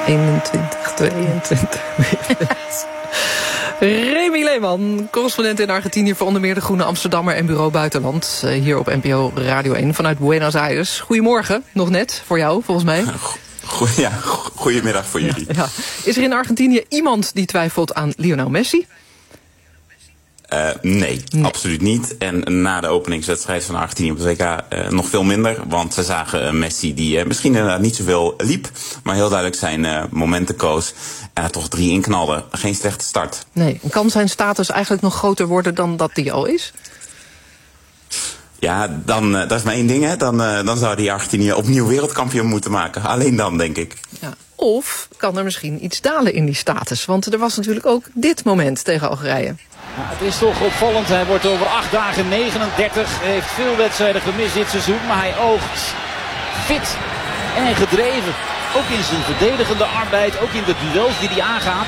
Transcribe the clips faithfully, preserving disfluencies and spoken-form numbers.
eenentwintig, tweeëntwintig. Remy Leeman, correspondent in Argentinië voor onder meer de Groene Amsterdammer en Bureau Buitenland. Hier op N P O Radio één vanuit Buenos Aires. Goedemorgen, nog net, voor jou volgens mij. Goeie, ja, goedemiddag voor jullie. Ja, ja. Is er in Argentinië iemand die twijfelt aan Lionel Messi? Uh, nee, nee, absoluut niet. En na de openingswedstrijd van Argentinië op het W K uh, nog veel minder. Want ze zagen uh, Messi die uh, misschien inderdaad niet zoveel liep, maar heel duidelijk zijn uh, momenten koos. En er toch drie inknalde. Geen slechte start. Nee, kan zijn status eigenlijk nog groter worden dan dat die al is? Ja, dan, uh, dat is maar één ding, hè. Dan, uh, dan zou die Argentinië opnieuw wereldkampioen moeten maken. Alleen dan, denk ik. Ja. Of kan er misschien iets dalen in die status? Want er was natuurlijk ook dit moment tegen Algerije. Ja, het is toch opvallend. Hij wordt over acht dagen negenendertig. Hij heeft veel wedstrijden gemist dit seizoen. Maar hij oogt fit en gedreven. Ook in zijn verdedigende arbeid. Ook in de duels die hij aangaat.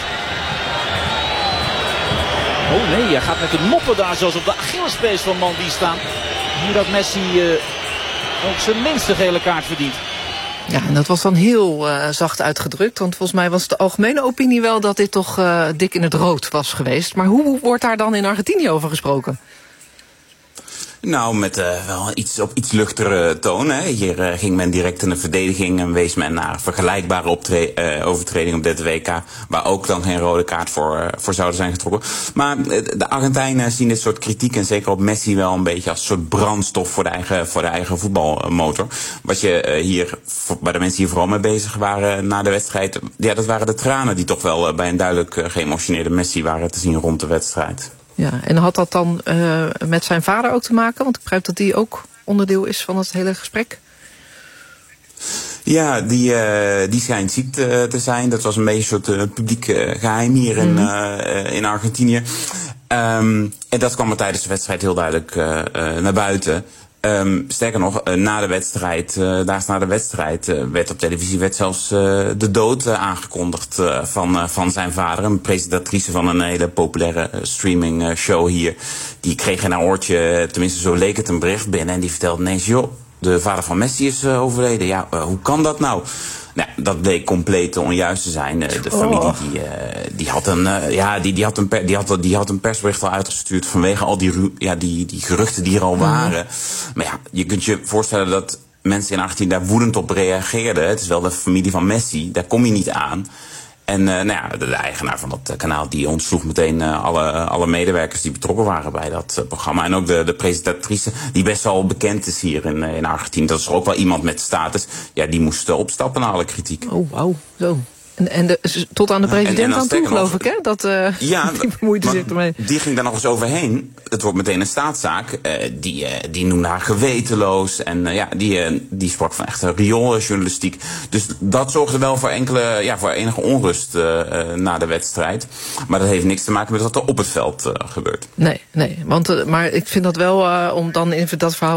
Oh nee, hij gaat met de moppen daar zoals op de Achillespees van man die staan. Nu dat Messi uh, ook zijn minste gele kaart verdient. Ja, en dat was dan heel uh, zacht uitgedrukt. Want volgens mij was de algemene opinie wel dat dit toch uh, dik in het rood was geweest. Maar hoe wordt daar dan in Argentinië over gesproken? Nou, met uh, wel iets, op iets luchtere toon. Hè. Hier uh, ging men direct in de verdediging en wees men naar vergelijkbare optre- uh, overtredingen op dit W K. Waar ook dan geen rode kaart voor, uh, voor zouden zijn getrokken. Maar uh, de Argentijnen zien dit soort kritiek en zeker op Messi wel een beetje als een soort brandstof voor de eigen, voor de eigen voetbalmotor. Wat je uh, hier, waar de mensen hier vooral mee bezig waren na de wedstrijd, ja, dat waren de tranen die toch wel uh, bij een duidelijk uh, geëmotioneerde Messi waren te zien rond de wedstrijd. Ja, en had dat dan uh, met zijn vader ook te maken? Want ik begrijp dat die ook onderdeel is van het hele gesprek. Ja, die, uh, die schijnt ziek te, te zijn. Dat was een beetje een soort uh, publiek uh, geheim hier in, uh, in Argentinië. Um, en dat kwam er tijdens de wedstrijd heel duidelijk uh, uh, naar buiten. Um, sterker nog, uh, na de wedstrijd, uh, daags na de wedstrijd, uh, werd op televisie werd zelfs uh, de dood uh, aangekondigd uh, van, uh, van zijn vader. Een presentatrice van een hele populaire uh, streaming uh, show hier. Die kreeg in haar oortje, tenminste zo leek het, een bericht binnen. En die vertelde ineens, joh, de vader van Messi is uh, overleden. Ja, uh, hoe kan dat nou? Nou, dat bleek compleet onjuist te zijn. De familie oh. die, uh, die had een, uh, ja, die, die, had een per, die, had, die had een persbericht al uitgestuurd vanwege al die, ja, die, die geruchten die er al waren. Mm. Maar ja, je kunt je voorstellen dat mensen in Argentinië daar woedend op reageerden. Het is wel de familie van Messi, daar kom je niet aan. En uh, nou ja, de, de eigenaar van dat uh, kanaal die ontsloeg meteen uh, alle, alle medewerkers die betrokken waren bij dat uh, programma. En ook de, de presentatrice, die best wel bekend is hier in, uh, in Argentinië. Dat is ook wel iemand met status. Ja, die moest uh, opstappen na alle kritiek. Oh, wauw, zo. En, en de, tot aan de president en, en aan toe, geloof ik, hè? Dat, uh, ja, die bemoeide zich ermee. Die ging daar nog eens overheen. Het wordt meteen een staatszaak. Uh, die, uh, die noemde haar gewetenloos. En uh, ja, die, uh, die sprak van echte riooljournalistiek. Dus dat zorgde wel voor enkele, ja, voor enige onrust uh, uh, na de wedstrijd. Maar dat heeft niks te maken met wat er op het veld uh, gebeurt. Nee, nee. Want, uh, maar ik vind dat wel, uh, om dan even dat verhaal